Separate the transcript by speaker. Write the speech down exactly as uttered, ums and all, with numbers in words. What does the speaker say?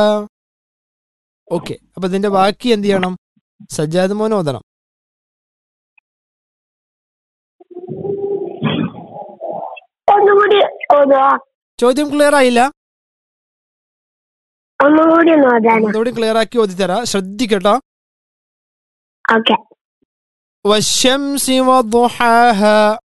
Speaker 1: Okay, അപ്പൊ ഇതിന്റെ ബാക്കി എന്ത് ചെയ്യണം? സജ്ജാദ് മോൻ ഓതണം.
Speaker 2: ഒന്നുകൂടി ഓതുക.
Speaker 1: ചോദ്യം ക്ലിയർ ആയില്ല?
Speaker 2: ഒന്നുകൂടി
Speaker 1: ഒന്നുകൂടി ക്ലിയർ ആക്കി ഓതിത്തരാ, ശ്രദ്ധിക്കട്ടോ.
Speaker 2: ഓക്കെ.
Speaker 1: والشمس وضحاها